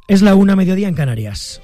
Es la 1:00 en Canarias.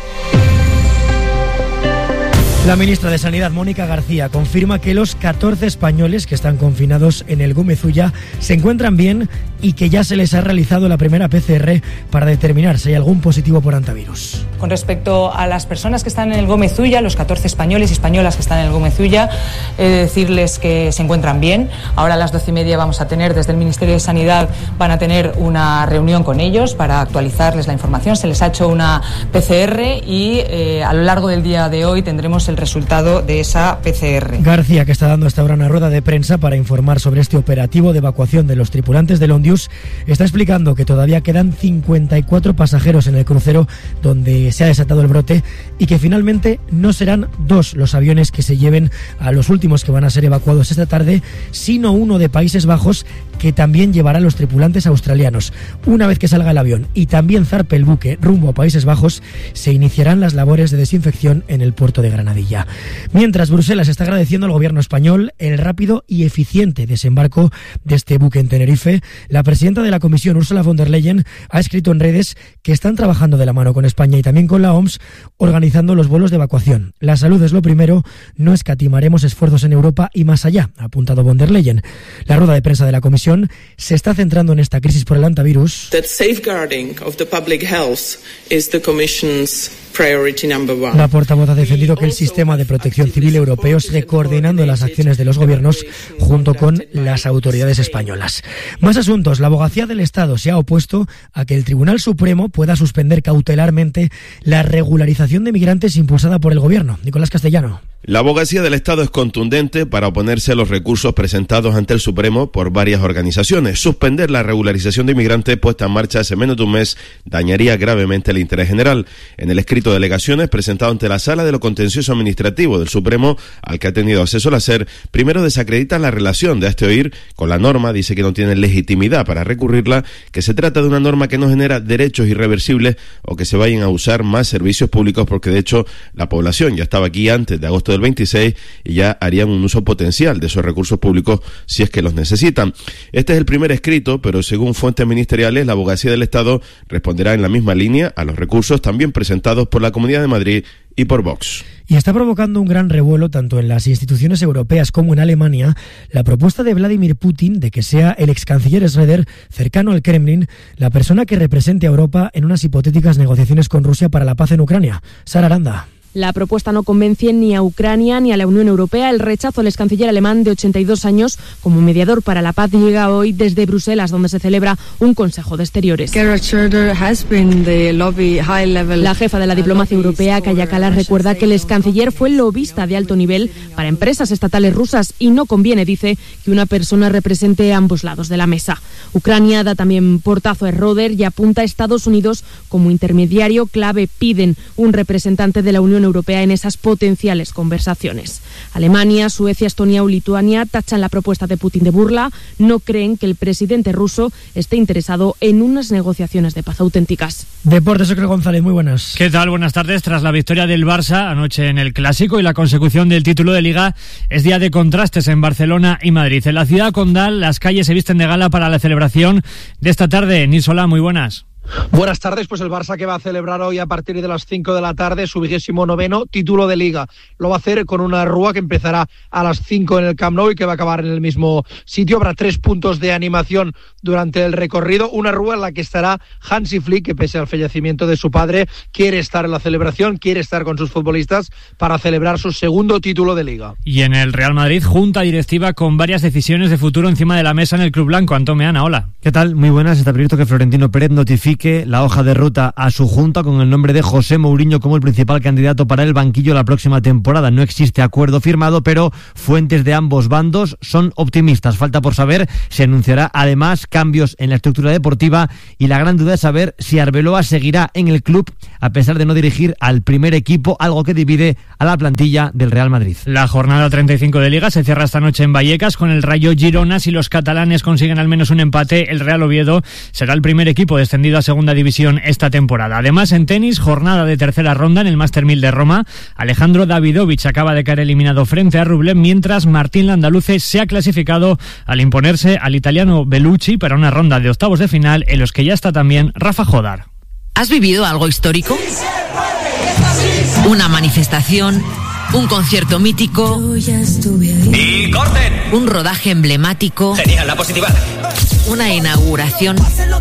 La ministra de Sanidad, Mónica García, confirma que los 14 españoles que están confinados en el Gómez Ulla se encuentran bien y que ya se les ha realizado la primera PCR para determinar si hay algún positivo por hantavirus. Con respecto a las personas que están en el Gómez Ulla, los 14 españoles y españolas que están en el Gómez Ulla, he de decirles que se encuentran bien. Ahora a las 12:30 vamos a tener, desde el Ministerio de Sanidad, van a tener una reunión con ellos para actualizarles la información. Se les ha hecho una PCR y a lo largo del día de hoy tendremos el resultado de esa PCR. García, que está dando hasta ahora una rueda de prensa para informar sobre este operativo de evacuación de los tripulantes del Ondius, está explicando que todavía quedan 54 pasajeros en el crucero donde se ha desatado el brote y que finalmente no serán 2 los aviones que se lleven a los últimos que van a ser evacuados esta tarde, sino uno de Países Bajos que también llevará a los tripulantes australianos. Una vez que salga el avión y también zarpe el buque rumbo a Países Bajos, se iniciarán las labores de desinfección en el puerto de Granadilla. Mientras, Bruselas está agradeciendo al gobierno español el rápido y eficiente desembarco de este buque en Tenerife. La presidenta de la Comisión, Ursula von der Leyen, ha escrito en redes que están trabajando de la mano con España y también con la OMS, organizando los vuelos de evacuación. La salud es lo primero, no escatimaremos esfuerzos en Europa y más allá, ha apuntado von der Leyen. La rueda de prensa de la Comisión se está centrando en esta crisis por el hantavirus. La portavoz ha defendido que el sistema de protección civil europeo sigue coordinando las acciones de los gobiernos junto con las autoridades españolas. Más asuntos. La Abogacía del Estado se ha opuesto a que el Tribunal Supremo pueda suspender cautelarmente la regularización de migrantes impulsada por el gobierno. Nicolás Castellano. La Abogacía del Estado es contundente para oponerse a los recursos presentados ante el Supremo por varias organizaciones. Suspender la regularización de inmigrantes puesta en marcha hace menos de un mes dañaría gravemente el interés general. En el escrito de alegaciones presentado ante la Sala de lo Contencioso Administrativo del Supremo, al que ha tenido acceso la SER, primero desacredita la relación de este oír con la norma, dice que no tiene legitimidad para recurrirla, que se trata de una norma que no genera derechos irreversibles o que se vayan a usar más servicios públicos, porque de hecho la población ya estaba aquí antes de agosto del 26 y ya harían un uso potencial de esos recursos públicos si es que los necesitan. Este es el primer escrito, pero según fuentes ministeriales, la Abogacía del Estado responderá en la misma línea a los recursos también presentados por la Comunidad de Madrid y por Vox. Y está provocando un gran revuelo tanto en las instituciones europeas como en Alemania la propuesta de Vladimir Putin de que sea el ex canciller Schröder, cercano al Kremlin, la persona que represente a Europa en unas hipotéticas negociaciones con Rusia para la paz en Ucrania. Sara Aranda. La propuesta no convence ni a Ucrania ni a la Unión Europea. El rechazo al ex canciller alemán de 82 años como mediador para la paz llega hoy desde Bruselas, donde se celebra un Consejo de Exteriores. La jefa de la diplomacia europea, Kaja Kallas, recuerda que el ex canciller fue lobista de alto nivel para empresas estatales rusas y no conviene, dice, que una persona represente ambos lados de la mesa. Ucrania da también portazo a Schröder y apunta a Estados Unidos como intermediario clave. Piden un representante de la Unión Europea en esas potenciales conversaciones. Alemania, Suecia, Estonia o Lituania tachan la propuesta de Putin de burla. No creen que el presidente ruso esté interesado en unas negociaciones de paz auténticas. Deportes, Ocre González, muy buenas. ¿Qué tal? Buenas tardes. Tras la victoria del Barça anoche en el Clásico y la consecución del título de Liga, es día de contrastes en Barcelona y Madrid. En la ciudad condal, las calles se visten de gala para la celebración de esta tarde. Nisola, muy buenas. Buenas tardes, pues el Barça que va a celebrar hoy a partir de las 5 de la tarde su 29º título de Liga. Lo va a hacer con una rúa que empezará a las 5 en el Camp Nou y que va a acabar en el mismo sitio. Habrá 3 puntos de animación durante el recorrido. Una rúa en la que estará Hansi Flick, que pese al fallecimiento de su padre, quiere estar en la celebración, quiere estar con sus futbolistas para celebrar su segundo título de Liga. Y en el Real Madrid, junta directiva con varias decisiones de futuro encima de la mesa en el Club Blanco. Antón Meana, hola. ¿Qué tal? Muy buenas. Está previsto que Florentino Pérez notifique la hoja de ruta a su junta con el nombre de José Mourinho como el principal candidato para el banquillo la próxima temporada. No existe acuerdo firmado, pero fuentes de ambos bandos son optimistas. Falta por saber, se anunciará además cambios en la estructura deportiva y la gran duda es saber si Arbeloa seguirá en el club a pesar de no dirigir al primer equipo, algo que divide a la plantilla del Real Madrid. La jornada 35 de Liga se cierra esta noche en Vallecas con el Rayo Girona. Si los catalanes consiguen al menos un empate, el Real Oviedo será el primer equipo descendido a segunda división esta temporada. Además, en tenis, jornada de tercera ronda en el Master 1000 de Roma. Alejandro Davidovich acaba de caer eliminado frente a Rublev, mientras Martín Landaluce se ha clasificado al imponerse al italiano Bellucci para una ronda de octavos de final en los que ya está también Rafa Jodar. ¿Has vivido algo histórico? Una manifestación, un concierto mítico. ¡Y corten! Un rodaje emblemático. Genial, la positiva. Una inauguración.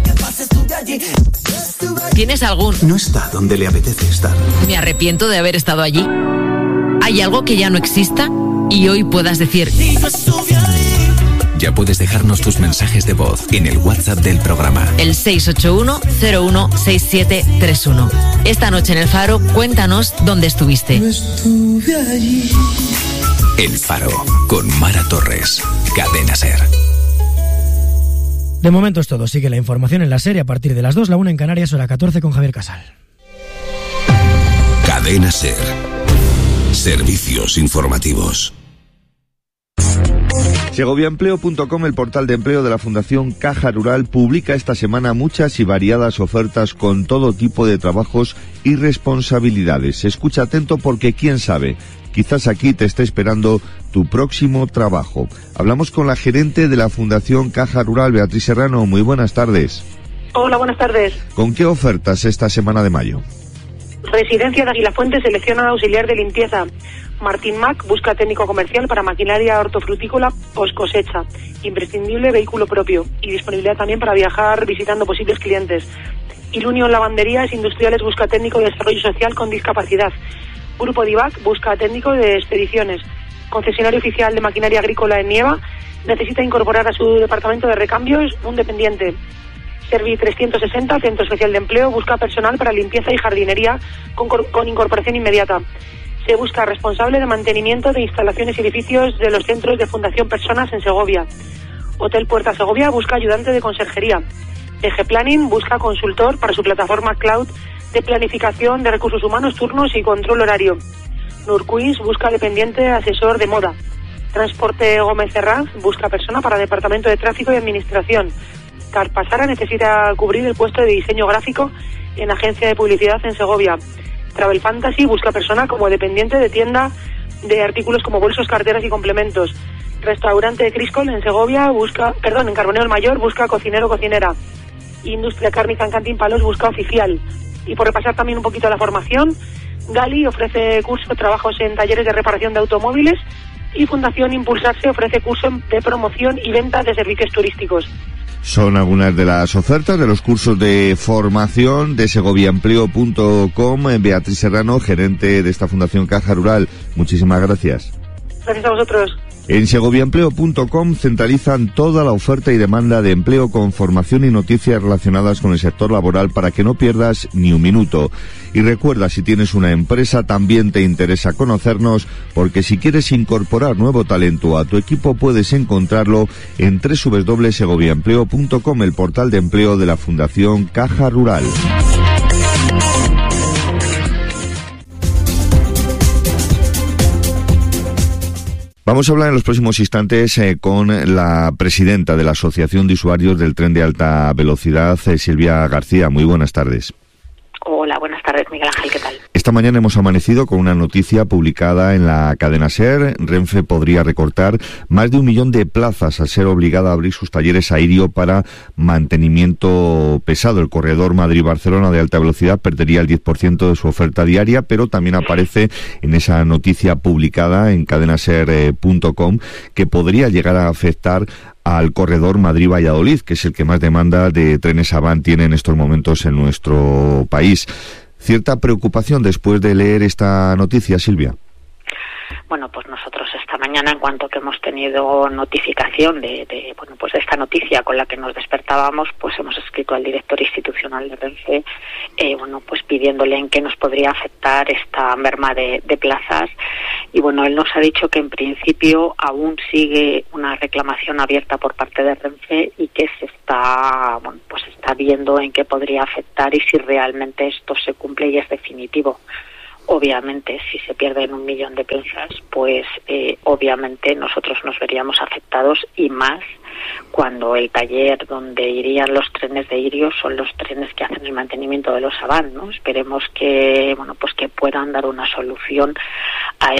¿Tienes algún? No está donde le apetece estar. Me arrepiento de haber estado allí. ¿Hay algo que ya no exista? Y hoy puedas decir... Ya puedes dejarnos tus mensajes de voz en el WhatsApp del programa. El 681-016731. Esta noche en El Faro, cuéntanos dónde estuviste. El Faro, con Mara Torres. Cadena SER. De momento es todo. Sigue la información en la serie a partir de las 2, la 1 en Canarias, hora 14 con Javier Casal. Cadena SER. Servicios informativos. Segoviaempleo.com, el portal de empleo de la Fundación Caja Rural, publica esta semana muchas y variadas ofertas con todo tipo de trabajos y responsabilidades. Escucha atento porque quién sabe, quizás aquí te esté esperando tu próximo trabajo. Hablamos con la gerente de la Fundación Caja Rural, Beatriz Serrano. Muy buenas tardes. Hola, buenas tardes. ¿Con qué ofertas esta semana de mayo? Residencia de Aguilafuente selecciona auxiliar de limpieza. Martín Mac busca técnico comercial para maquinaria hortofrutícola post cosecha. Imprescindible vehículo propio y disponibilidad también para viajar visitando posibles clientes. Ilunion Lavanderías Industriales busca técnico de desarrollo social con discapacidad. Grupo Divac busca técnico de expediciones. Concesionario oficial de maquinaria agrícola en Nieva necesita incorporar a su departamento de recambios un dependiente. Servi 360, Centro Especial de Empleo, busca personal para limpieza y jardinería con incorporación inmediata. Se busca responsable de mantenimiento de instalaciones y edificios de los centros de Fundación Personas en Segovia. Hotel Puerta Segovia busca ayudante de conserjería. DG Planning busca consultor para su plataforma cloud de planificación de recursos humanos, turnos y control horario. Nurquis busca dependiente asesor de moda. Transporte Gómez Herranz busca persona para departamento de tráfico y administración. Carpasara necesita cubrir el puesto de diseño gráfico en agencia de publicidad en Segovia. Travel Fantasy busca persona como dependiente de tienda de artículos como bolsos, carteras y complementos. Restaurante Criscol en Segovia en Carboneo el Mayor busca cocinero o cocinera. Industria Cárnica en Cantín Palos busca oficial. Y por repasar también un poquito la formación, Gali ofrece curso de trabajos en talleres de reparación de automóviles y Fundación Impulsarse ofrece curso de promoción y venta de servicios turísticos. Son algunas de las ofertas de los cursos de formación de segoviaempleo.com. Beatriz Serrano, gerente de esta Fundación Caja Rural, muchísimas gracias. Gracias a vosotros. En segoviaempleo.com centralizan toda la oferta y demanda de empleo con formación y noticias relacionadas con el sector laboral para que no pierdas ni un minuto. Y recuerda, si tienes una empresa, también te interesa conocernos, porque si quieres incorporar nuevo talento a tu equipo, puedes encontrarlo en www.segoviaempleo.com, el portal de empleo de la Fundación Caja Rural. Vamos a hablar en los próximos instantes con la presidenta de la Asociación de Usuarios del Tren de Alta Velocidad, Silvia García. Muy buenas tardes. Hola, buenas tardes, Miguel Ángel, ¿qué tal? Esta mañana hemos amanecido con una noticia publicada en la cadena SER. Renfe podría recortar más de 1 millón de plazas al ser obligada a abrir sus talleres aéreos para mantenimiento pesado. El corredor Madrid-Barcelona de alta velocidad perdería el 10% de su oferta diaria, pero también aparece en esa noticia publicada en cadenaser.com que podría llegar a afectar al corredor Madrid-Valladolid, que es el que más demanda de trenes Avant tiene en estos momentos en nuestro país. ¿Cierta preocupación después de leer esta noticia, Silvia? Bueno, pues nosotros esta mañana, en cuanto que hemos tenido notificación de esta noticia con la que nos despertábamos, pues hemos escrito al director institucional de Renfe, pues pidiéndole en qué nos podría afectar esta merma de plazas. Y bueno, él nos ha dicho que en principio aún sigue una reclamación abierta por parte de Renfe y que se está viendo en qué podría afectar y si realmente esto se cumple y es definitivo. Obviamente, si se pierden 1 millón de plazas, pues obviamente nosotros nos veríamos afectados, y más cuando el taller donde irían los trenes de Irio son los trenes que hacen el mantenimiento de los Avant, ¿no? Esperemos que que puedan dar una solución a esto,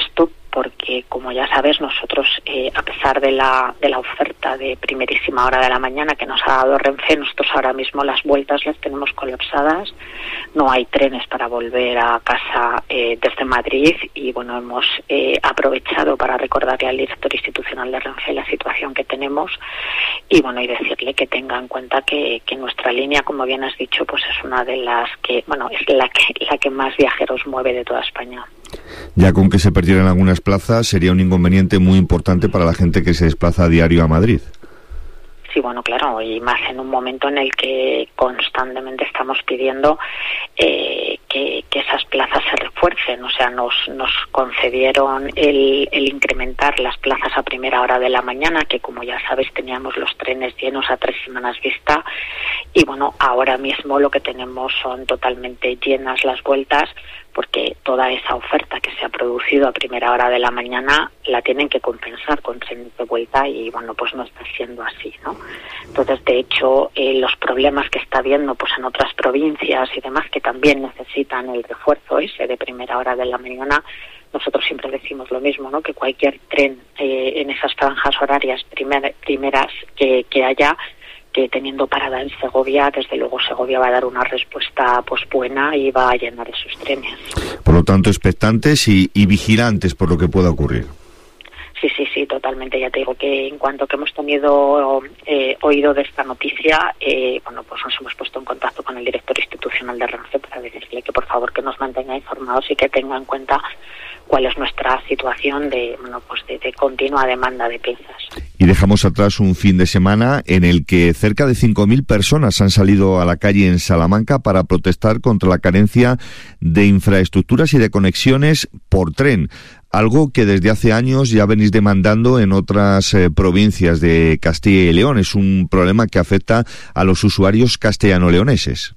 porque como ya sabes, nosotros, a pesar de la oferta de primerísima hora de la mañana que nos ha dado Renfe, nosotros ahora mismo las vueltas las tenemos colapsadas, no hay trenes para volver a casa desde Madrid, y bueno, hemos aprovechado para recordarle al director institucional de Renfe la situación que tenemos, y bueno, y decirle que tenga en cuenta que nuestra línea, como bien has dicho, pues es una de las que, bueno, es la que más viajeros mueve de toda España. Ya con que se perdieran algunas plazas sería un inconveniente muy importante para la gente que se desplaza a diario a Madrid. Sí, bueno, claro, y más en un momento en el que constantemente estamos pidiendo que esas plazas se refuercen. O sea, nos concedieron el incrementar las plazas a primera hora de la mañana, que como ya sabes teníamos los trenes llenos a 3 semanas vista, y bueno, ahora mismo lo que tenemos son totalmente llenas las vueltas, porque toda esa oferta que se ha producido a primera hora de la mañana la tienen que compensar con trenes de vuelta, y bueno, pues no está siendo así, ¿no? Entonces, de hecho, los problemas que está habiendo pues en otras provincias y demás, que también necesitan el refuerzo ese de primera hora de la mañana, nosotros siempre decimos lo mismo, ¿no? Que cualquier tren en esas franjas horarias primeras que haya, que teniendo parada en Segovia, desde luego Segovia va a dar una respuesta pues buena y va a llenar esos trenes. Por lo tanto, expectantes y vigilantes por lo que pueda ocurrir. Sí, totalmente. Ya te digo que en cuanto que hemos tenido oído de esta noticia, bueno, pues nos hemos puesto en contacto con el director institucional de Renfe para decirle que por favor que nos mantenga informados y que tenga en cuenta cuál es nuestra situación de continua demanda de piezas. Y dejamos atrás un fin de semana en el que cerca de 5.000 personas han salido a la calle en Salamanca para protestar contra la carencia de infraestructuras y de conexiones por tren, algo que desde hace años ya venís demandando en otras provincias de Castilla y León. Es un problema que afecta a los usuarios castellano-leoneses.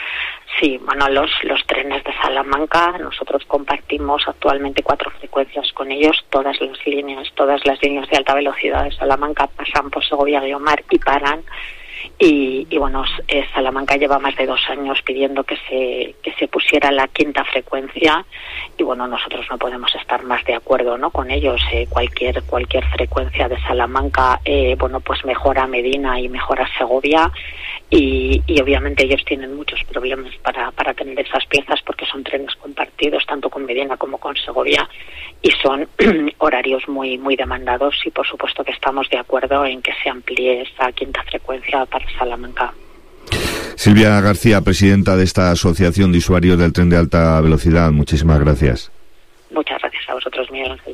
Sí, bueno, los trenes de Salamanca, nosotros compartimos actualmente 4 frecuencias con ellos. Todas las líneas de alta velocidad de Salamanca pasan por Segovia-Guiomar y paran. Y bueno, Salamanca lleva más de 2 años pidiendo que se pusiera la 5ª frecuencia, y bueno, nosotros no podemos estar más de acuerdo, ¿no?, con ellos. Cualquier frecuencia de Salamanca, bueno, pues mejora Medina y mejora Segovia, y obviamente ellos tienen muchos problemas para tener esas piezas, porque son trenes compartidos tanto con Medina como con Segovia, y son horarios muy muy demandados, y por supuesto que estamos de acuerdo en que se amplíe esa 5ª frecuencia para Salamanca. Silvia García, presidenta de esta Asociación de Usuarios del Tren de Alta Velocidad, muchísimas gracias. Muchas gracias a vosotros, Miguel Ángel.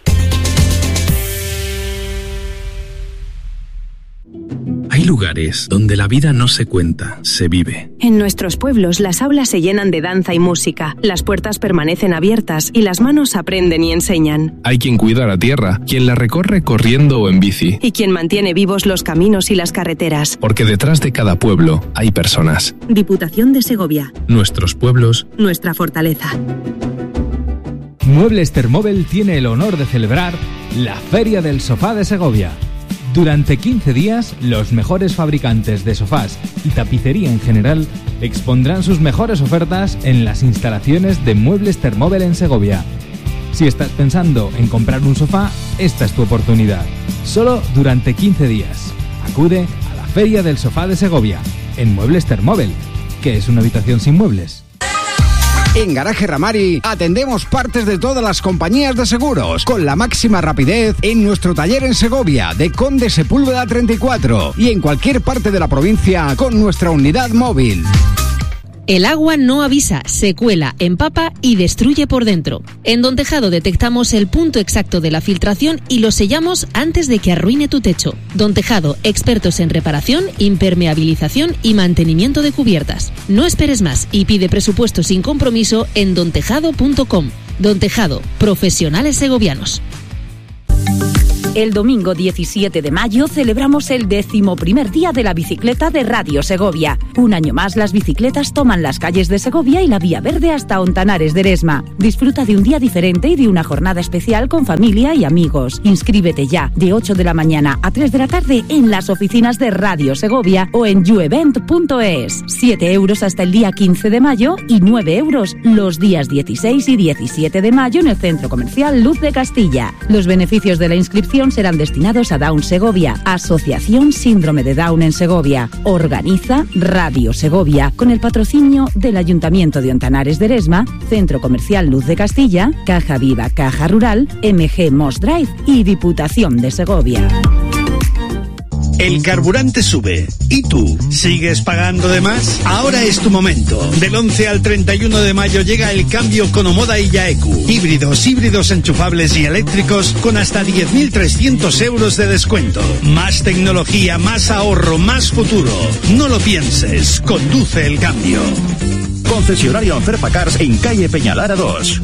Hay lugares donde la vida no se cuenta, se vive. En nuestros pueblos las aulas se llenan de danza y música, las puertas permanecen abiertas y las manos aprenden y enseñan. Hay quien cuida la tierra, quien la recorre corriendo o en bici. Y quien mantiene vivos los caminos y las carreteras. Porque detrás de cada pueblo hay personas. Diputación de Segovia. Nuestros pueblos. Nuestra fortaleza. Muebles Thermóvel tiene el honor de celebrar la Feria del Sofá de Segovia. Durante 15 días, los mejores fabricantes de sofás y tapicería en general expondrán sus mejores ofertas en las instalaciones de Muebles Thermóvel en Segovia. Si estás pensando en comprar un sofá, esta es tu oportunidad. Solo durante 15 días. Acude a la Feria del Sofá de Segovia, en Muebles Thermóvel, que es una habitación sin muebles. En Garaje Ramari atendemos partes de todas las compañías de seguros con la máxima rapidez en nuestro taller en Segovia de Conde Sepúlveda 34 y en cualquier parte de la provincia con nuestra unidad móvil. El agua no avisa, se cuela, empapa y destruye por dentro. En Don Tejado detectamos el punto exacto de la filtración y lo sellamos antes de que arruine tu techo. Don Tejado, expertos en reparación, impermeabilización y mantenimiento de cubiertas. No esperes más y pide presupuesto sin compromiso en dontejado.com. Don Tejado, profesionales segovianos. El domingo 17 de mayo celebramos el 11º día de la bicicleta de Radio Segovia. Un año más las bicicletas toman las calles de Segovia y la Vía Verde hasta Ontanares de Eresma. Disfruta de un día diferente y de una jornada especial con familia y amigos. Inscríbete ya de 8 de la mañana a 3 de la tarde en las oficinas de Radio Segovia o en youevent.es. 7 euros hasta el día 15 de mayo y 9 euros los días 16 y 17 de mayo en el Centro Comercial Luz de Castilla. Los beneficios de la inscripción serán destinados a Down Segovia, Asociación Síndrome de Down en Segovia. Organiza Radio Segovia con el patrocinio del Ayuntamiento de Ontanares de Eresma, Centro Comercial Luz de Castilla, Caja Viva Caja Rural, MG Moss Drive y Diputación de Segovia. El carburante sube. ¿Y tú? ¿Sigues pagando de más? Ahora es tu momento. Del 11 al 31 de mayo llega el cambio con Omoda y Yaeku. Híbridos enchufables y eléctricos con hasta 10.300 euros de descuento. Más tecnología, más ahorro, más futuro. No lo pienses. Conduce el cambio. Concesionario Anferpa Cars en calle Peñalara 2.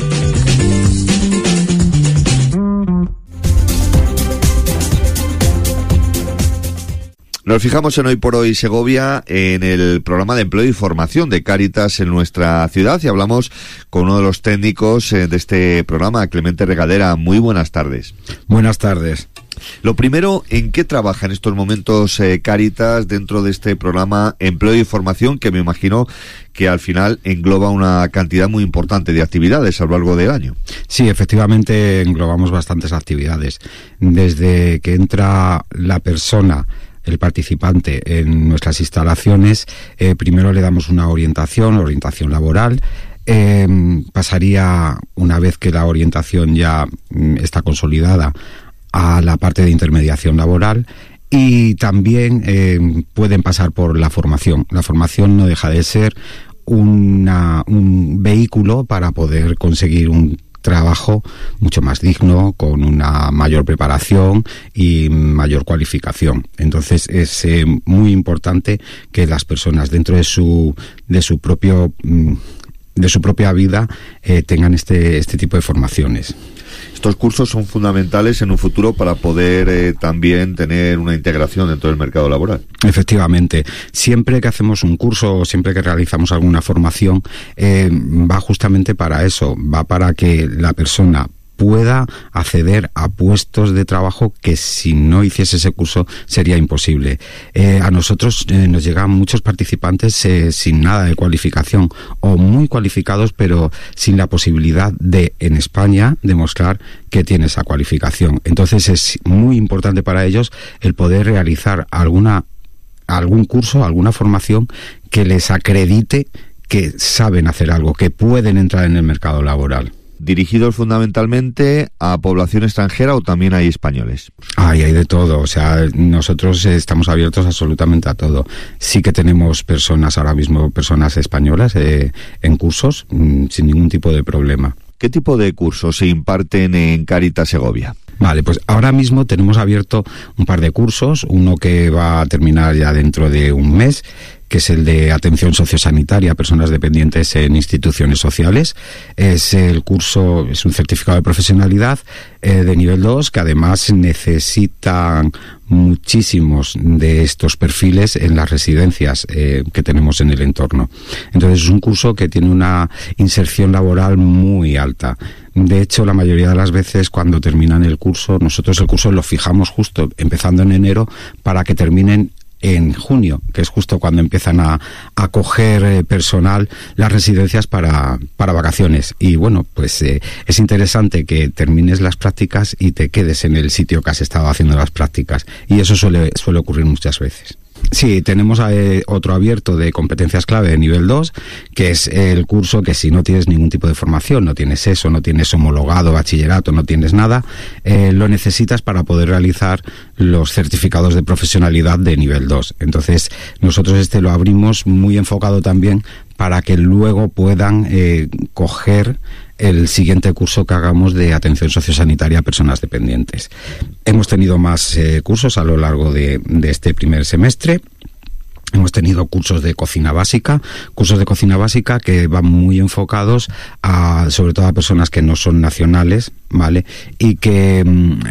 Nos fijamos en Hoy por Hoy Segovia, en el programa de empleo y formación de Cáritas en nuestra ciudad, y hablamos con uno de los técnicos de este programa, Clemente Regadera. Muy buenas tardes. Buenas tardes. Lo primero, ¿en qué trabaja en estos momentos Cáritas dentro de este programa Empleo y Formación, que me imagino que al final engloba una cantidad muy importante de actividades a lo largo del año? Sí, efectivamente englobamos bastantes actividades. Desde que entra la persona, el participante, en nuestras instalaciones, primero le damos una orientación laboral. Pasaría, una vez que la orientación ya está consolidada, a la parte de intermediación laboral, y también pueden pasar por la formación. La formación no deja de ser un vehículo para poder conseguir un trabajo mucho más digno, con una mayor preparación y mayor cualificación. Entonces es muy importante que las personas, dentro de su propia vida, tengan este tipo de formaciones. Estos cursos son fundamentales en un futuro para poder también tener una integración dentro del mercado laboral. Efectivamente. Siempre que hacemos un curso o siempre que realizamos alguna formación, va justamente para eso, va para que la persona pueda acceder a puestos de trabajo que si no hiciese ese curso sería imposible. A nosotros nos llegan muchos participantes sin nada de cualificación, o muy cualificados pero sin la posibilidad de, en España, demostrar que tiene esa cualificación. Entonces es muy importante para ellos el poder realizar algún curso, alguna formación que les acredite que saben hacer algo, que pueden entrar en el mercado laboral. ¿Dirigidos fundamentalmente a población extranjera o también hay españoles? Hay de todo, o sea, nosotros estamos abiertos absolutamente a todo. Sí que tenemos ahora mismo personas españolas en cursos, sin ningún tipo de problema. ¿Qué tipo de cursos se imparten en Cáritas Segovia? Vale, pues ahora mismo tenemos abierto un par de cursos, uno que va a terminar ya dentro de un mes, que es el de atención sociosanitaria a personas dependientes en instituciones sociales. Es un certificado de profesionalidad de nivel 2, que además necesitan muchísimos de estos perfiles en las residencias que tenemos en el entorno. Entonces es un curso que tiene una inserción laboral muy alta. De hecho, la mayoría de las veces cuando terminan el curso, nosotros el curso lo fijamos justo empezando en enero para que terminen en junio, que es justo cuando empiezan a coger personal las residencias para vacaciones. Y bueno, pues es interesante que termines las prácticas y te quedes en el sitio que has estado haciendo las prácticas. Y eso suele ocurrir muchas veces. Sí, tenemos otro abierto de competencias clave de nivel 2, que es el curso que si no tienes ningún tipo de formación, no tienes eso, no tienes homologado, bachillerato, no tienes nada, lo necesitas para poder realizar los certificados de profesionalidad de nivel 2. Entonces, nosotros lo abrimos muy enfocado también para que luego puedan coger el siguiente curso que hagamos de atención sociosanitaria a personas dependientes. Hemos tenido más cursos a lo largo de este primer semestre. Hemos tenido cursos de cocina básica que van muy enfocados sobre todo a personas que no son nacionales, ¿vale? Y que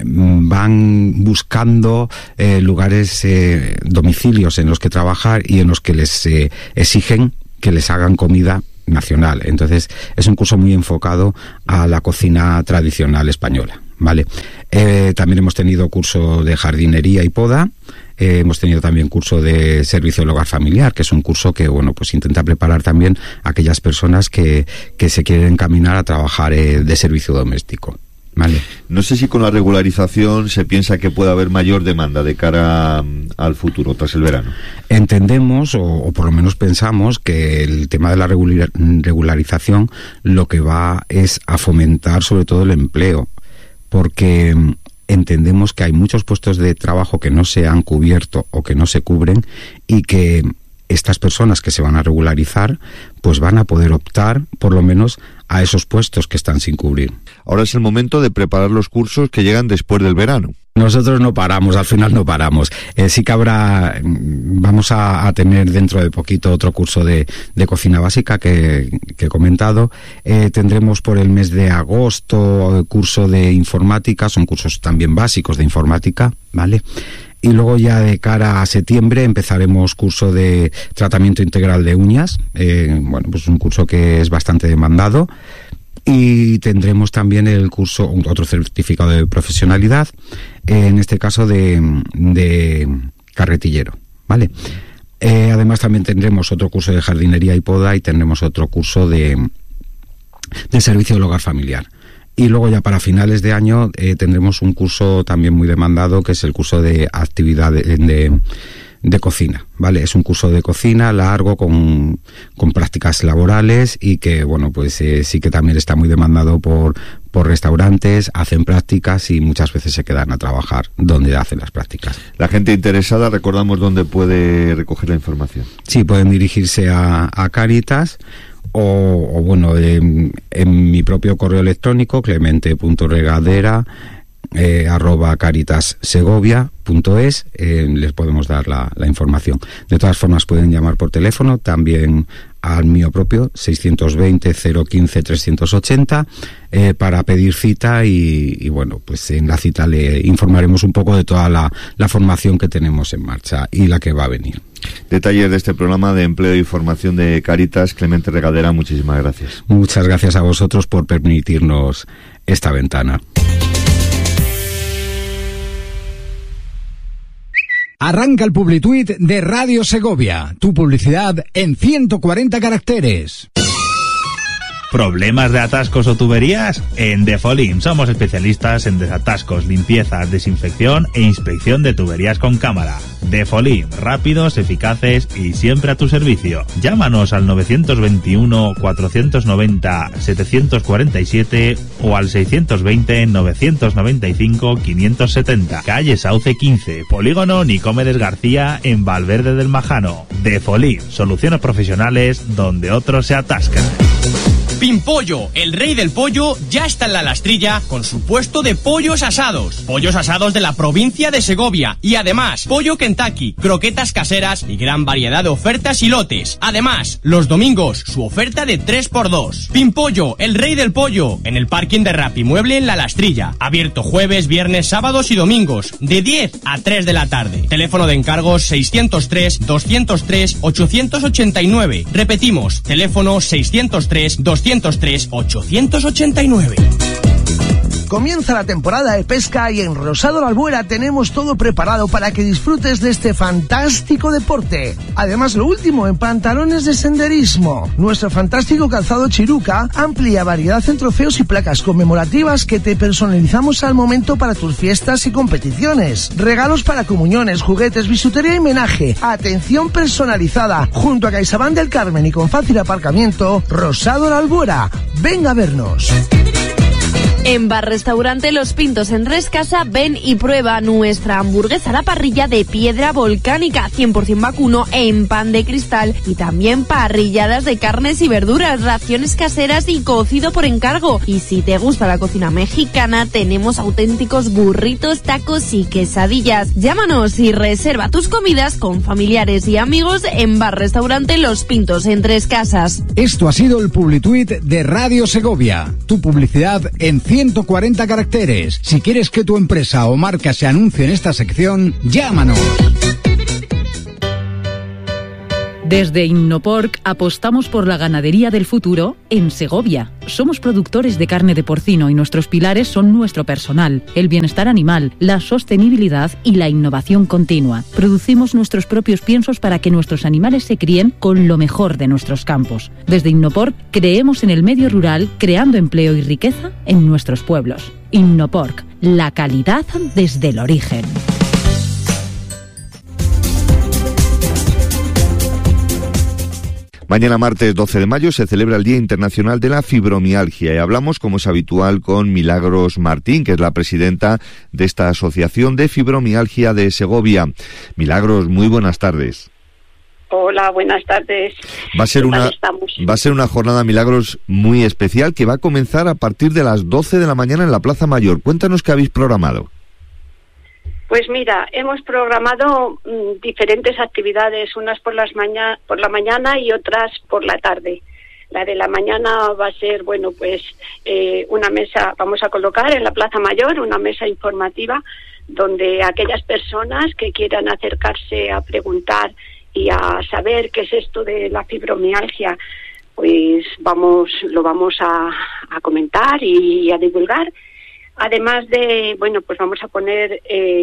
van buscando lugares, domicilios en los que trabajar y en los que les exigen que les hagan comida nacional. Entonces, es un curso muy enfocado a la cocina tradicional española, ¿vale? También hemos tenido curso de jardinería y poda. Hemos tenido también curso de servicio del hogar familiar, que es un curso que, bueno, pues intenta preparar también a aquellas personas que se quieren encaminar a trabajar de servicio doméstico. Vale. No sé si con la regularización se piensa que puede haber mayor demanda de cara al futuro, tras el verano. Entendemos, o por lo menos pensamos, que el tema de la regularización lo que va es a fomentar sobre todo el empleo, porque entendemos que hay muchos puestos de trabajo que no se han cubierto o que no se cubren, y que estas personas que se van a regularizar pues van a poder optar por lo menos a esos puestos que están sin cubrir. Ahora es el momento de preparar los cursos que llegan después del verano. Nosotros no paramos, al final no paramos. Sí que vamos a tener dentro de poquito otro curso de cocina básica que he comentado. Tendremos por el mes de agosto curso de informática, son cursos también básicos de informática, ¿vale? Y luego ya de cara a septiembre empezaremos curso de tratamiento integral de uñas, bueno, pues un curso que es bastante demandado. Y tendremos también el curso, otro certificado de profesionalidad, en este caso de carretillero, ¿vale? Además también tendremos otro curso de jardinería y poda, y tendremos otro curso de servicio del hogar familiar. Y luego ya para finales de año tendremos un curso también muy demandado, que es el curso de actividad de cocina, ¿vale? Es un curso de cocina largo con prácticas laborales, y que, bueno, pues sí que también está muy demandado por restaurantes, hacen prácticas y muchas veces se quedan a trabajar donde hacen las prácticas. La gente interesada, recordamos dónde puede recoger la información. Sí, pueden dirigirse a Cáritas, o bueno, en mi propio correo electrónico, clemente.regadera@caritassegovia.es, les podemos dar la información. De todas formas, pueden llamar por teléfono también al mío propio, 620-015-380, para pedir cita, y bueno, pues en la cita le informaremos un poco de toda la formación que tenemos en marcha y la que va a venir. Detalles de este programa de empleo y formación de Cáritas. Clemente Regadera, muchísimas gracias. Muchas gracias a vosotros por permitirnos esta ventana. Arranca el Publituit de Radio Segovia. Tu publicidad en 140 caracteres. ¿Problemas de atascos o tuberías? En Defolim somos especialistas en desatascos, limpiezas, desinfección e inspección de tuberías con cámara. Defolim, rápidos, eficaces y siempre a tu servicio. Llámanos al 921-490-747 o al 620-995-570. Calle Sauce 15, Polígono Nicomedes García, en Valverde del Majano. Defolim, soluciones profesionales donde otros se atascan. Pimpollo, el rey del pollo, ya está en la Lastrilla con su puesto de pollos asados. Pollos asados de la provincia de Segovia. Y además, pollo Kentucky, croquetas caseras y gran variedad de ofertas y lotes. Además, los domingos, su oferta de 3x2. Pimpollo, el rey del pollo, en el parking de Rapimueble en la Lastrilla. Abierto jueves, viernes, sábados y domingos, de 10 a 3 de la tarde. Teléfono de encargos 603-203-889. Repetimos, teléfono 603-203-889. Comienza la temporada de pesca y en Rosado La Albuera tenemos todo preparado para que disfrutes de este fantástico deporte. Además, lo último en pantalones de senderismo. Nuestro fantástico calzado Chiruca, amplia variedad en trofeos y placas conmemorativas que te personalizamos al momento para tus fiestas y competiciones. Regalos para comuniones, juguetes, bisutería y menaje. Atención personalizada. Junto a CaixaBank del Carmen y con fácil aparcamiento, Rosado La Albuera. Venga a vernos. En Bar Restaurante Los Pintos en Rescasa, ven y prueba nuestra hamburguesa a la parrilla de piedra volcánica, 100% vacuno en pan de cristal, y también parrilladas de carnes y verduras, raciones caseras y cocido por encargo. Y si te gusta la cocina mexicana, tenemos auténticos burritos, tacos y quesadillas. Llámanos y reserva tus comidas con familiares y amigos en Bar Restaurante Los Pintos en Tres Casas. Esto ha sido el Publituit de Radio Segovia. Tu publicidad en 140 caracteres. Si quieres que tu empresa o marca se anuncie en esta sección, llámanos. Desde Innoporc apostamos por la ganadería del futuro en Segovia. Somos productores de carne de porcino y nuestros pilares son nuestro personal, el bienestar animal, la sostenibilidad y la innovación continua. Producimos nuestros propios piensos para que nuestros animales se críen con lo mejor de nuestros campos. Desde Innoporc creemos en el medio rural, creando empleo y riqueza en nuestros pueblos. Innoporc, la calidad desde el origen. Mañana martes 12 de mayo se celebra el Día Internacional de la Fibromialgia y hablamos, como es habitual, con Milagros Martín, que es la presidenta de esta Asociación de Fibromialgia de Segovia. Milagros, muy buenas tardes. Hola, buenas tardes. Va a ser una jornada, Milagros, muy especial que va a comenzar a partir de las 12 de la mañana en la Plaza Mayor. Cuéntanos qué habéis programado. Pues mira, hemos programado diferentes actividades, unas por la mañana y otras por la tarde. La de la mañana va a ser, una mesa, vamos a colocar en la Plaza Mayor una mesa informativa donde aquellas personas que quieran acercarse a preguntar y a saber qué es esto de la fibromialgia, pues lo vamos a comentar y a divulgar. Además de, pues vamos a poner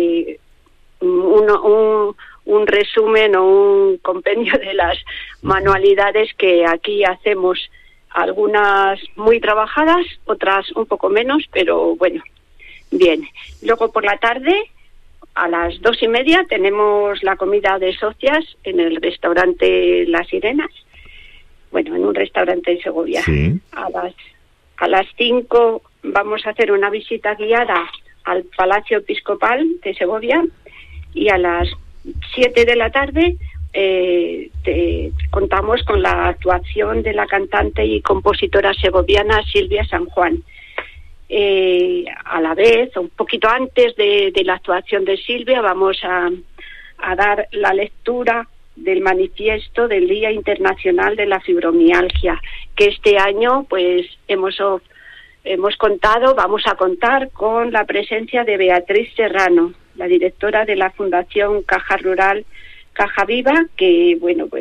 un resumen o un compendio de las manualidades que aquí hacemos, algunas muy trabajadas, otras un poco menos, pero bueno, bien. Luego por la tarde, a las 2:30, tenemos la comida de socias en el restaurante Las Sirenas, en un restaurante de Segovia. Sí. A las 5 vamos a hacer una visita guiada al Palacio Episcopal de Segovia y a las 7 de la tarde contamos con la actuación de la cantante y compositora segoviana Silvia San Juan. A la vez, un poquito antes de la actuación de Silvia, vamos a dar la lectura del manifiesto del Día Internacional de la Fibromialgia, que este año vamos a contar con la presencia de Beatriz Serrano, la directora de la Fundación Caja Rural Caja Viva, que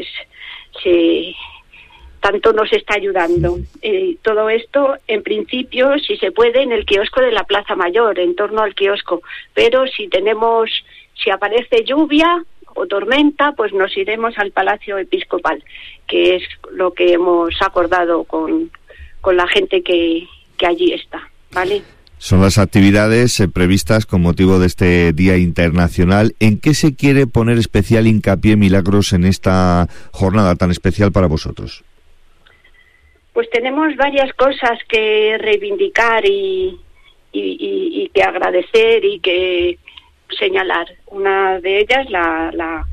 tanto nos está ayudando. Todo esto, en principio, si se puede, en el kiosco de la Plaza Mayor, en torno al kiosco, pero si aparece lluvia o tormenta, pues nos iremos al Palacio Episcopal, que es lo que hemos acordado con la gente que allí está, ¿vale? Son las actividades previstas con motivo de este Día Internacional. ¿En qué se quiere poner especial hincapié, Milagros, en esta jornada tan especial para vosotros? Pues tenemos varias cosas que reivindicar y que agradecer y que señalar. Una de ellas, la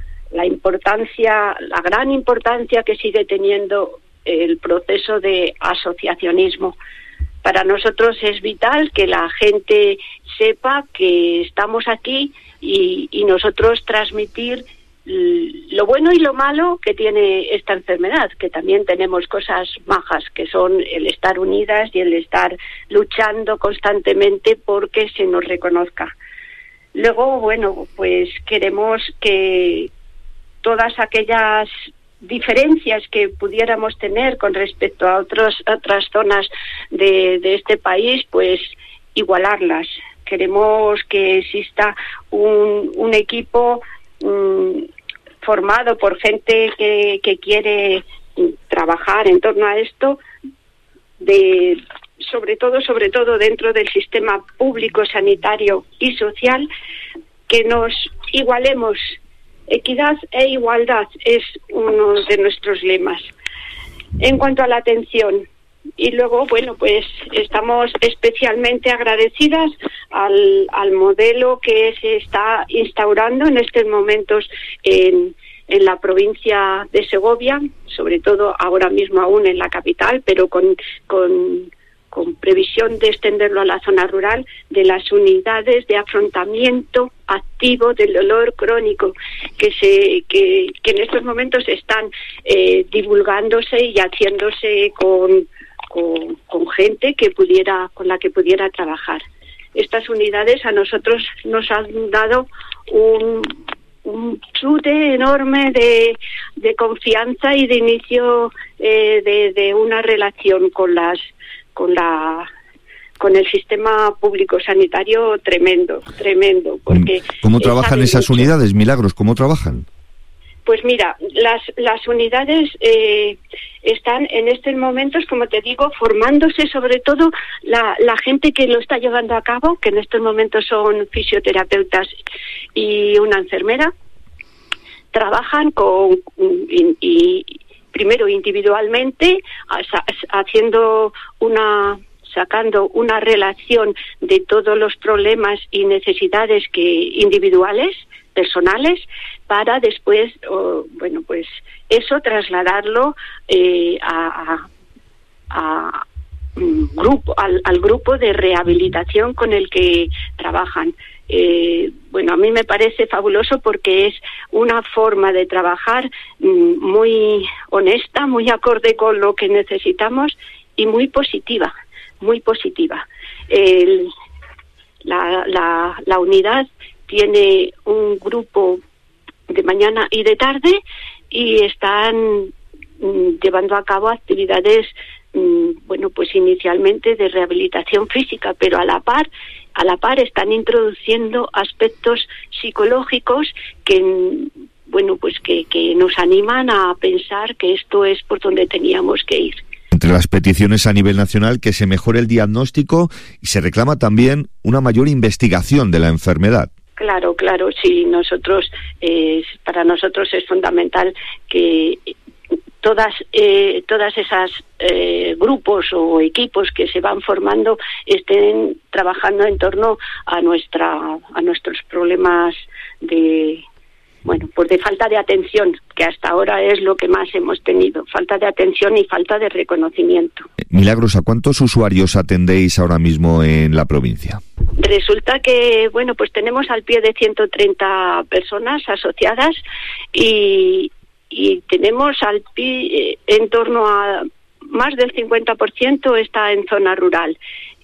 gran importancia que sigue teniendo el proceso de asociacionismo. Para nosotros es vital que la gente sepa que estamos aquí y nosotros transmitir lo bueno y lo malo que tiene esta enfermedad, que también tenemos cosas majas, que son el estar unidas y el estar luchando constantemente porque se nos reconozca. Luego, pues queremos que todas aquellas diferencias que pudiéramos tener con respecto a otras zonas de este país, pues igualarlas. Queremos que exista un equipo formado por gente que quiere trabajar en torno a esto, sobre todo dentro del sistema público, sanitario y social, que nos igualemos. Equidad e igualdad es uno de nuestros lemas. En cuanto a la atención, Y luego, bueno, pues estamos especialmente agradecidas al modelo que se está instaurando en estos momentos en la provincia de Segovia, sobre todo ahora mismo aún en la capital, pero con previsión de extenderlo a la zona rural, de las unidades de afrontamiento activo del dolor crónico que en estos momentos están divulgándose y haciéndose con gente con la que pudiera trabajar. Estas unidades a nosotros nos han dado un chute enorme de confianza y de inicio de una relación con el sistema público sanitario tremendo, porque ¿Cómo trabajan esas unidades, Milagros? ¿Cómo trabajan? Pues mira, las unidades están en estos momentos, como te digo, formándose, sobre todo la gente que lo está llevando a cabo, que en estos momentos son fisioterapeutas y una enfermera. Trabajan primero individualmente, sacando una relación de todos los problemas y necesidades individuales, personales, para después, pues eso trasladarlo al grupo de rehabilitación con el que trabajan. A mí me parece fabuloso porque es una forma de trabajar muy honesta, muy acorde con lo que necesitamos y muy positiva, muy positiva. La unidad tiene un grupo de mañana y de tarde y están llevando a cabo actividades pues inicialmente de rehabilitación física, pero a la par están introduciendo aspectos psicológicos que nos animan a pensar que esto es por donde teníamos que ir. Entre las peticiones a nivel nacional, que se mejore el diagnóstico y se reclama también una mayor investigación de la enfermedad. Claro, sí, para nosotros es fundamental que todas esas grupos o equipos que se van formando estén trabajando en torno a nuestros problemas de falta de atención, que hasta ahora es lo que más hemos tenido, falta de atención y falta de reconocimiento. Milagros, ¿a cuántos usuarios atendéis ahora mismo en la provincia? Resulta que, pues tenemos al pie de 130 personas asociadas y tenemos al pie en torno a más del 50% está en zona rural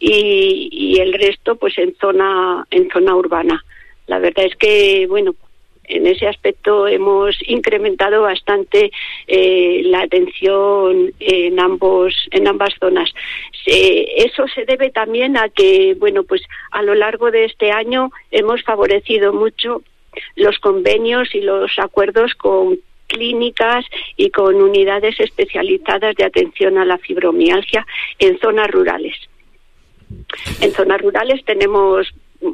y el resto pues en zona urbana. La verdad es que, en ese aspecto hemos incrementado bastante la atención en ambas zonas. Eso se debe también a que, pues a lo largo de este año hemos favorecido mucho los convenios y los acuerdos con clínicas y con unidades especializadas de atención a la fibromialgia en zonas rurales. En zonas rurales tenemos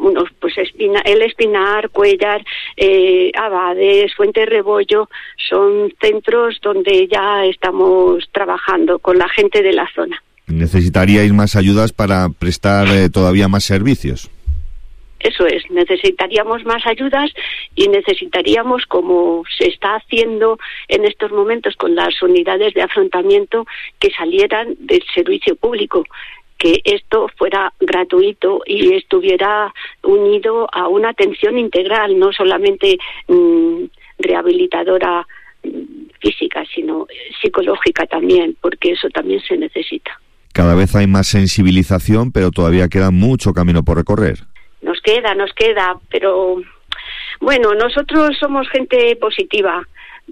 El Espinar, Cuéllar, Abades, Fuente Rebollo, son centros donde ya estamos trabajando con la gente de la zona. ¿Necesitaríais más ayudas para prestar todavía más servicios? Eso es, necesitaríamos más ayudas y necesitaríamos, como se está haciendo en estos momentos con las unidades de afrontamiento, que salieran del servicio público, que esto fuera gratuito y estuviera unido a una atención integral, no solamente rehabilitadora física, sino psicológica también, porque eso también se necesita. Cada vez hay más sensibilización, pero todavía queda mucho camino por recorrer. Nos queda, pero nosotros somos gente positiva.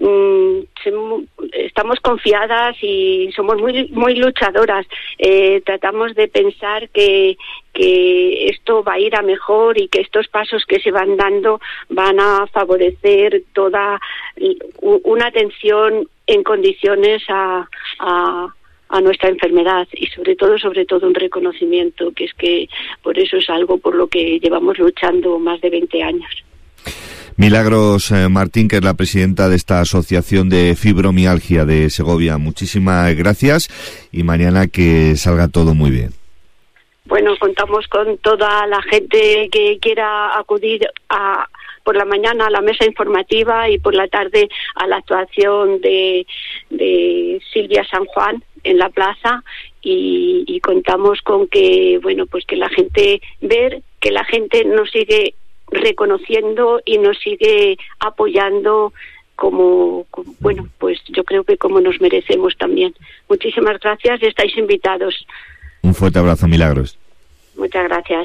Estamos confiadas y somos muy luchadoras. Tratamos de pensar que esto va a ir a mejor y que estos pasos que se van dando van a favorecer toda una atención en condiciones a nuestra enfermedad y sobre todo un reconocimiento, que es que por eso es algo por lo que llevamos luchando más de 20 años. Milagros Martín, que es la presidenta de esta asociación de fibromialgia de Segovia. Muchísimas gracias y mañana que salga todo muy bien. Bueno, contamos con toda la gente que quiera acudir por la mañana a la mesa informativa y por la tarde a la actuación de Silvia San Juan en la plaza, y contamos con que, bueno, pues que la gente nos sigue reconociendo y nos sigue apoyando como bueno, pues yo creo que como nos merecemos también. Muchísimas gracias, estáis invitados. Un fuerte abrazo, Milagros. Muchas gracias.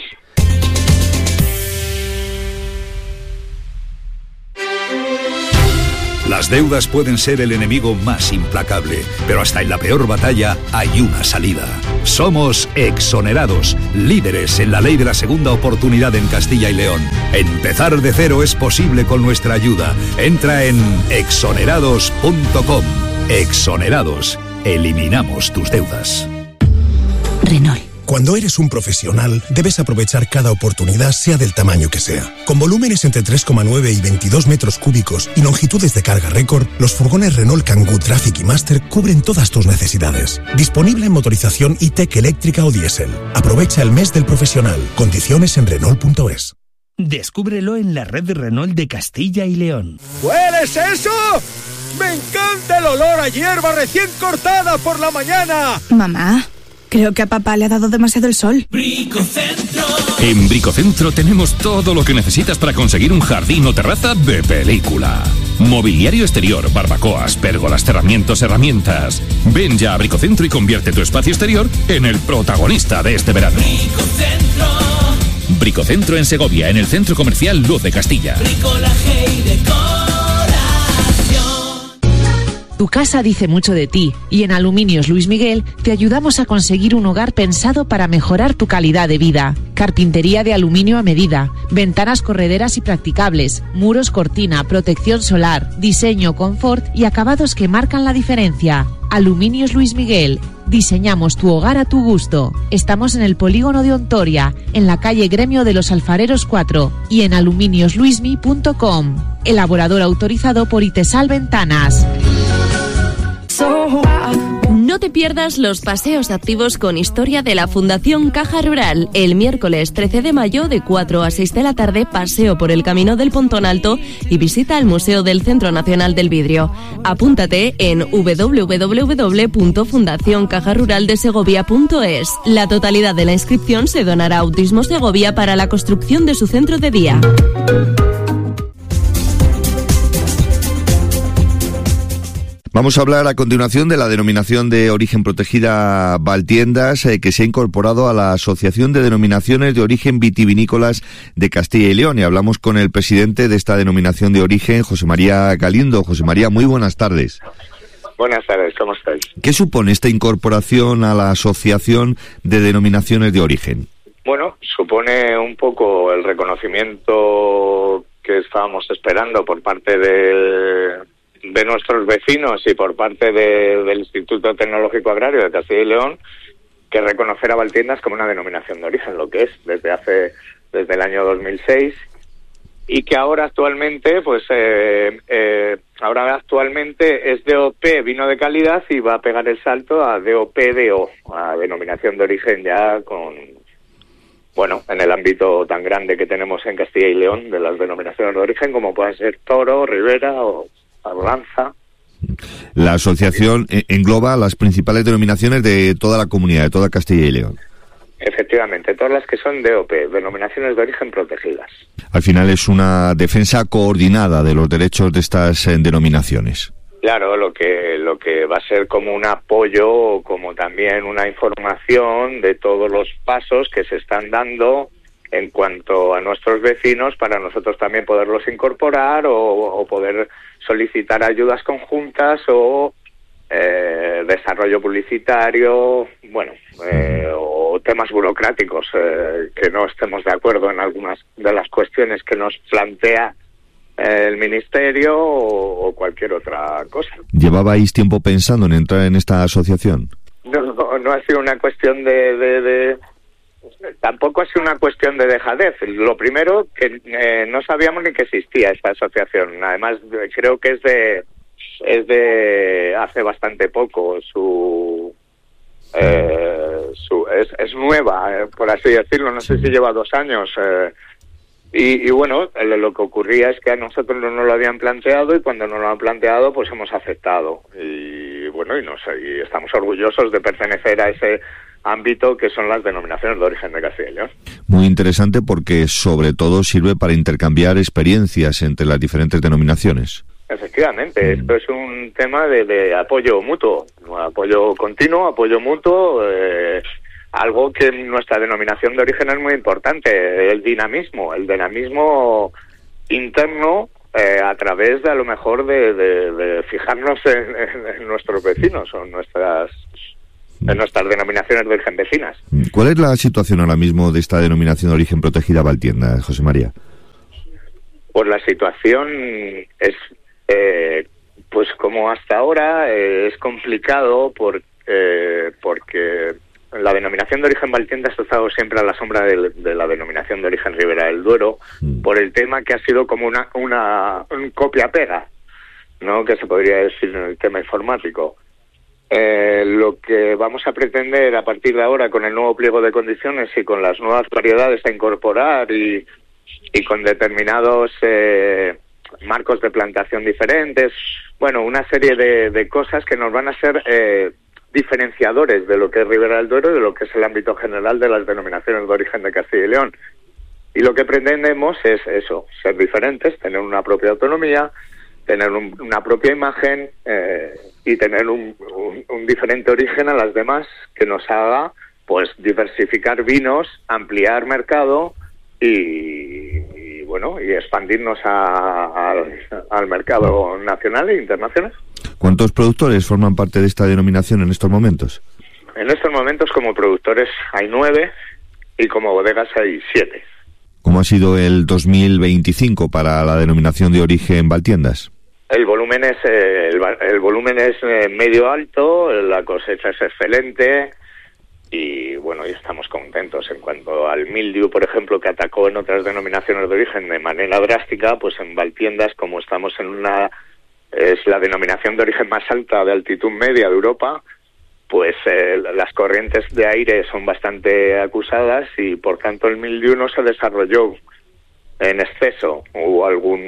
Las deudas pueden ser el enemigo más implacable, pero hasta en la peor batalla hay una salida. Somos Exonerados, líderes en la ley de la segunda oportunidad en Castilla y León. Empezar de cero es posible con nuestra ayuda. Entra en exonerados.com. Exonerados. Eliminamos tus deudas. Renault. Cuando eres un profesional, debes aprovechar cada oportunidad, sea del tamaño que sea. Con volúmenes entre 3,9 y 22 metros cúbicos y longitudes de carga récord, los furgones Renault Kangoo Traffic y Master cubren todas tus necesidades. Disponible en motorización e-Tech eléctrica o diésel. Aprovecha el mes del profesional. Condiciones en Renault.es. Descúbrelo en la red Renault de Castilla y León. ¿Hueles eso? ¡Me encanta el olor a hierba recién cortada por la mañana! Mamá, creo que a papá le ha dado demasiado el sol. Bricocentro. En Bricocentro tenemos todo lo que necesitas para conseguir un jardín o terraza de película. Mobiliario exterior, barbacoas, pérgolas, cerramientos, herramientas. Ven ya a Bricocentro y convierte tu espacio exterior en el protagonista de este verano. Bricocentro. Bricocentro en Segovia, en el Centro Comercial Luz de Castilla. Bricolaje y decoración. Tu casa dice mucho de ti y en Aluminios Luis Miguel te ayudamos a conseguir un hogar pensado para mejorar tu calidad de vida. Carpintería de aluminio a medida, ventanas correderas y practicables, muros cortina, protección solar, diseño, confort y acabados que marcan la diferencia. Aluminios Luis Miguel. Diseñamos tu hogar a tu gusto. Estamos en el polígono de Ontoria, en la calle Gremio de los Alfareros 4 y en aluminiosluismi.com. Elaborador autorizado por Itesal Ventanas. No te pierdas los paseos activos con historia de la Fundación Caja Rural. El miércoles 13 de mayo de 4 a 6 de la tarde, paseo por el Camino del Pontón Alto y visita al Museo del Centro Nacional del Vidrio. Apúntate en www.fundacioncajaruraldesegovia.es. La totalidad de la inscripción se donará a Autismo Segovia para la construcción de su centro de día. Vamos a hablar a continuación de la denominación de origen protegida Valtiendas, que se ha incorporado a la Asociación de Denominaciones de Origen Vitivinícolas de Castilla y León. Y hablamos con el presidente de esta denominación de origen, José María Galindo. José María, muy buenas tardes. Buenas tardes, ¿cómo estáis? ¿Qué supone esta incorporación a la Asociación de Denominaciones de Origen? Bueno, supone un poco el reconocimiento que estábamos esperando por parte de nuestros vecinos y por parte del Instituto Tecnológico Agrario de Castilla y León, que reconocer a Valtiendas como una denominación de origen, lo que es desde el año 2006, y que ahora actualmente es DOP vino de calidad y va a pegar el salto a DOP-DO, a denominación de origen ya en el ámbito tan grande que tenemos en Castilla y León de las denominaciones de origen, como pueden ser Toro, Ribera o Lanza. La asociación engloba las principales denominaciones de toda la comunidad, de toda Castilla y León. Efectivamente, todas las que son DOP, denominaciones de origen protegidas. Al final es una defensa coordinada de los derechos de estas denominaciones. Claro, lo que va a ser como un apoyo, como también una información de todos los pasos que se están dando en cuanto a nuestros vecinos, para nosotros también poderlos incorporar o poder solicitar ayudas conjuntas o desarrollo publicitario, o temas burocráticos que no estemos de acuerdo en algunas de las cuestiones que nos plantea el Ministerio o cualquier otra cosa. ¿Llevabais tiempo pensando en entrar en esta asociación? No ha sido una cuestión de tampoco ha sido una cuestión de dejadez. Lo primero, que no sabíamos ni que existía esta asociación. Además, creo que es de hace bastante poco. Es nueva, por así decirlo. No sé si lleva 2 años. Y bueno, lo que ocurría es que a nosotros no nos lo habían planteado, y cuando nos lo han planteado, pues hemos aceptado. Y bueno, y estamos orgullosos de pertenecer a ese ámbito que son las denominaciones de origen de Castilla y León. Muy interesante, porque sobre todo sirve para intercambiar experiencias entre las diferentes denominaciones. Efectivamente, esto es un tema de apoyo mutuo, apoyo continuo, apoyo mutuo, algo que en nuestra denominación de origen es muy importante, el dinamismo interno, a través de, a lo mejor, de fijarnos en nuestros vecinos o en nuestras denominaciones de origen vecinas. ¿Cuál es la situación ahora mismo de esta denominación de origen protegida Valtienda, José María? Pues la situación es, pues como hasta ahora, es complicado porque la denominación de origen Valtienda ha estado siempre a la sombra de la denominación de origen Ribera del Duero, por el tema que ha sido como un copia-pega, ¿no?, que se podría decir en el tema informático. Lo que vamos a pretender a partir de ahora, con el nuevo pliego de condiciones y con las nuevas variedades a incorporar y con determinados marcos de plantación diferentes, bueno, una serie de cosas que nos van a ser diferenciadores de lo que es Ribera del Duero y de lo que es el ámbito general de las denominaciones de origen de Castilla y León. Y lo que pretendemos es eso, ser diferentes, tener una propia autonomía, tener una propia imagen y tener un diferente origen a las demás, que nos haga, pues, diversificar vinos, ampliar mercado y bueno, y expandirnos al mercado nacional e internacional. ¿Cuántos productores forman parte de esta denominación en estos momentos? En estos momentos, como productores hay 9 y como bodegas hay 7. ¿Cómo ha sido el 2025 para la denominación de origen Valtiendas? El volumen es medio alto, la cosecha es excelente y bueno, y estamos contentos. En cuanto al mildiu, por ejemplo, que atacó en otras denominaciones de origen de manera drástica, pues en Valtiendas, como estamos es la denominación de origen más alta de altitud media de Europa, pues las corrientes de aire son bastante acusadas y por tanto el mildiu no se desarrolló en exceso. Hubo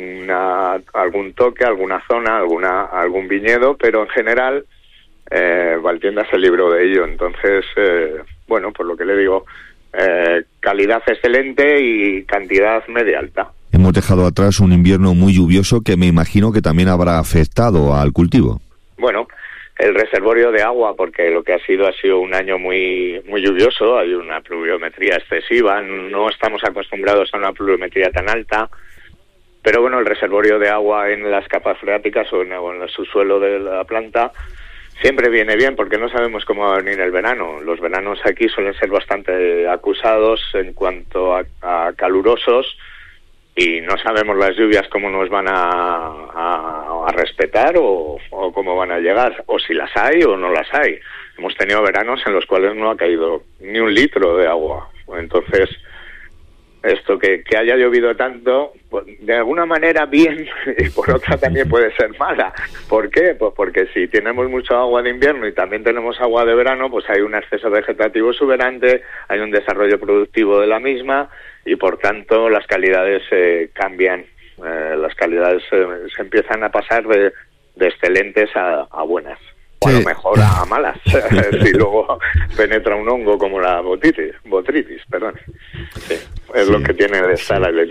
algún toque, alguna zona, algún viñedo, pero en general Valtiendas se libró de ello. Entonces, bueno, por lo que le digo, calidad excelente y cantidad media alta. Hemos dejado atrás un invierno muy lluvioso que me imagino que también habrá afectado al cultivo. Bueno, el reservorio de agua, porque lo que ha sido un año muy muy lluvioso, hay una pluviometría excesiva, no estamos acostumbrados a una pluviometría tan alta, pero bueno, el reservorio de agua en las capas freáticas o en el subsuelo de la planta siempre viene bien, porque no sabemos cómo va a venir el verano. Los veranos aquí suelen ser bastante acusados en cuanto a calurosos, y no sabemos las lluvias cómo nos van a respetar o cómo van a llegar, o si las hay o no las hay. Hemos tenido veranos en los cuales no ha caído ni un litro de agua. Entonces, esto que haya llovido tanto, pues, de alguna manera bien, y por otra también puede ser mala. ¿Por qué? Pues porque si tenemos mucho agua de invierno y también tenemos agua de verano, pues hay un exceso vegetativo exuberante, hay un desarrollo productivo de la misma, y por tanto las calidades cambian, las calidades se empiezan a pasar de excelentes a buenas, o a lo mejor a malas, si luego penetra un hongo como la botritis, perdón. Sí, es lo que tiene de estar al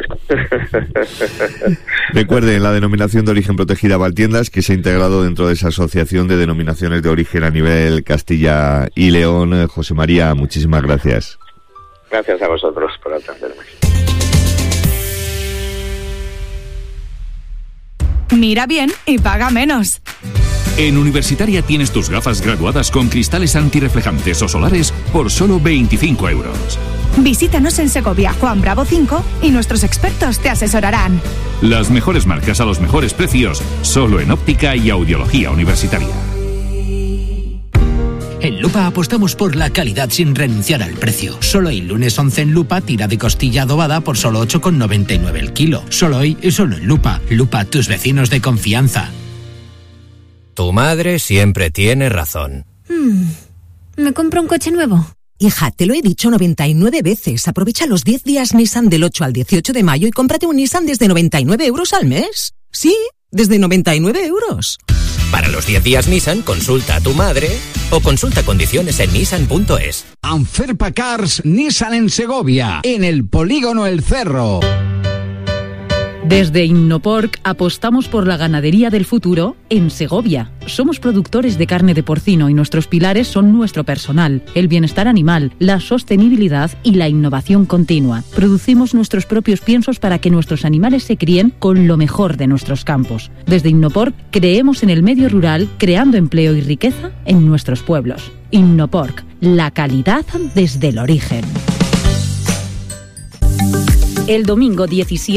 Recuerden, la denominación de origen protegida Valtiendas, que se ha integrado dentro de esa asociación de denominaciones de origen a nivel Castilla y León. José María, muchísimas gracias. Gracias a vosotros por atenderme. Mira bien y paga menos. En Universitaria tienes tus gafas graduadas con cristales antirreflejantes o solares por solo 25 euros. Visítanos en Segovia, Juan Bravo 5, y nuestros expertos te asesorarán. Las mejores marcas a los mejores precios, solo en Óptica y Audiología Universitaria. En Lupa apostamos por la calidad sin renunciar al precio. Solo hoy, lunes 11 en Lupa, tira de costilla adobada por solo 8,99 el kilo. Solo hoy y solo en Lupa. Lupa, tus vecinos de confianza. Tu madre siempre tiene razón. ¿Me compro un coche nuevo? Hija, te lo he dicho 99 veces. Aprovecha los 10 días Nissan del 8 al 18 de mayo y cómprate un Nissan desde 99 euros al mes. Sí, desde 99 euros. Para los 10 días Nissan, consulta a tu madre o consulta condiciones en nissan.es. Anferpa Cars Nissan en Segovia, en el Polígono El Cerro. Desde Innoporc apostamos por la ganadería del futuro en Segovia. Somos productores de carne de porcino y nuestros pilares son nuestro personal, el bienestar animal, la sostenibilidad y la innovación continua. Producimos nuestros propios piensos para que nuestros animales se críen con lo mejor de nuestros campos. Desde Innoporc creemos en el medio rural, creando empleo y riqueza en nuestros pueblos. Innoporc, la calidad desde el origen. El domingo 17